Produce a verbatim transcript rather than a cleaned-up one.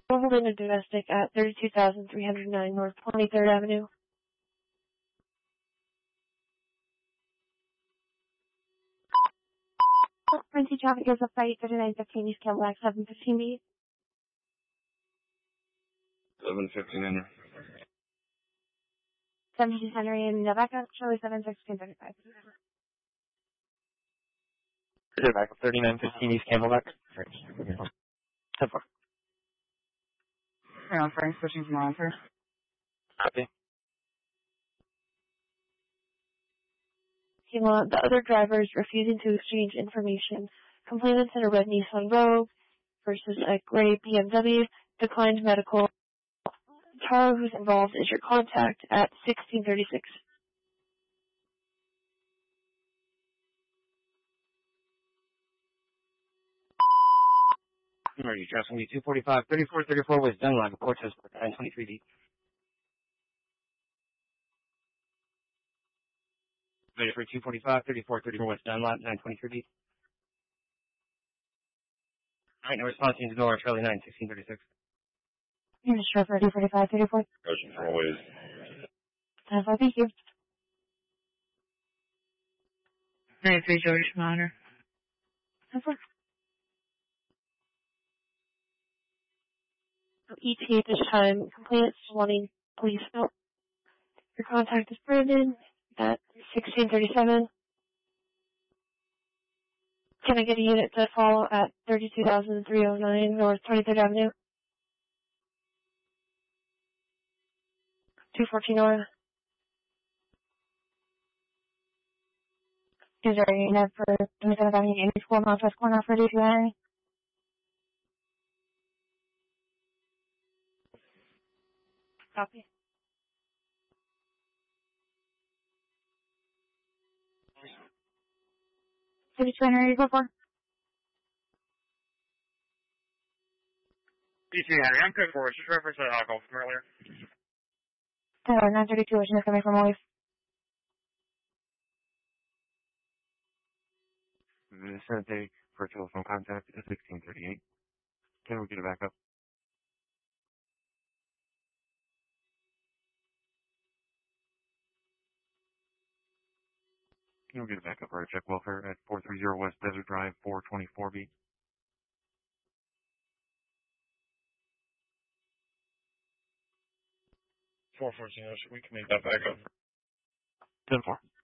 Overland and domestic at thirty-two thousand three hundred nine North twenty-third Avenue. Princy traffic is up by thirty-nine fifteen East Cadillac, seven fifteen B. seven fifteen. seventeen Henry and Rebecca, Charlie seven sixteen thirty-five. Rebecca, thirty-nine fifteen East Cadillac. ten four. Ground Frank, switching from monitor. Copy. Meanwhile, the other drivers refusing to exchange information. Complainants in a red Nissan Rogue versus a gray B M W declined medical. Taro, who's involved, is your contact at sixteen thirty-six. Emergency address will be two forty-five thirty-four thirty-four West Dunlap, Cortez, nine twenty-three B. Ready for two forty-five thirty-four thirty-four West Dunlap, nine twenty-three B. Alright, no response needs to go over Charlie nine, sixteen thirty-six. Here's Trevor, two forty-five thirty-four. Motion for always. ten four, thank you. thirty-three George Monitor. ten four. E T A this time, complainants wanting police help. Your contact is Brandon at sixteen thirty-seven. Can I get a unit to follow at thirty-two thousand three hundred nine North twenty-third Avenue? two fourteen Nora. Is there a unit for twenty-seven Avenue eighty-four Northwest Corner for D two Henry? Copy. thirty-two Henry, go for. D three Henry, I'm good for it. Just reference that alcohol from earlier. Uh, nine thirty-two, which is coming from Wave. The Senate for telephone contact at sixteen thirty-eight. Can we get it back up? Can we get it back up for a check welfare at four thirty West Desert Drive, four twenty-four B? four fourteen, we can make that back up. ten four.